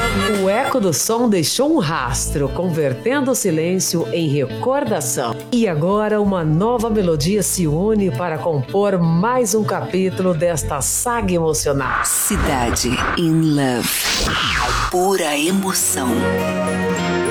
O eco do som deixou um rastro, convertendo o silêncio em recordação. E agora uma nova melodia se une para compor mais um capítulo desta saga emocional. Cidade in Love. Pura emoção.